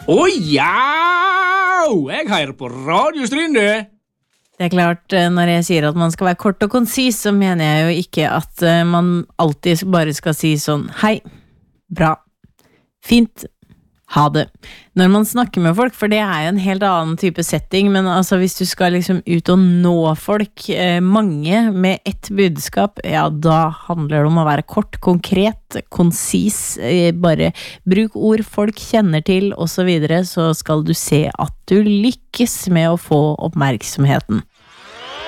ja! Jeg hører på Radio Strynde. Det klart, når jeg sier at man skal være kort og konsis, så mener jeg jo ikke at man alltid bare skal si sånn, hei, bra, fint, ha det. Når man snakker med folk, for det jo en helt annen type setting, men altså hvis du skal liksom ut og nå folk, mange med ett budskap, ja, da handler det om å være kort, konkret, konsis, bare bruk ord folk kjenner til, og så videre, så skal du se at du lykkes med å få oppmerksomheten.